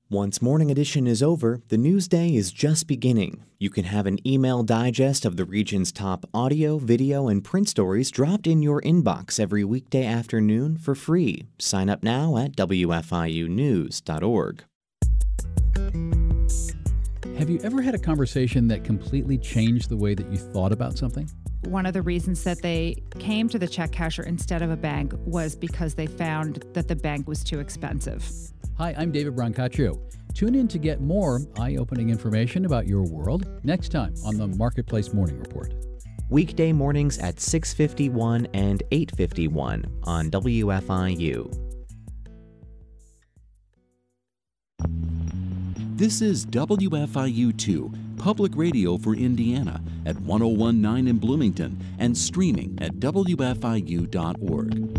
Once Morning Edition is over, the news day is just beginning. You can have an email digest of the region's top audio, video, and print stories dropped in your inbox every weekday afternoon for free. Sign up now at wfiunews.org. Have you ever had a conversation that completely changed the way that you thought about something? One of the reasons that they came to the check casher instead of a bank was because they found that the bank was too expensive. Hi, I'm David Brancaccio. Tune in to get more eye-opening information about your world next time on the Marketplace Morning Report. Weekday mornings at 6:51 and 8:51 on WFIU. This is WFIU2, public radio for Indiana at 101.9 in Bloomington and streaming at WFIU.org.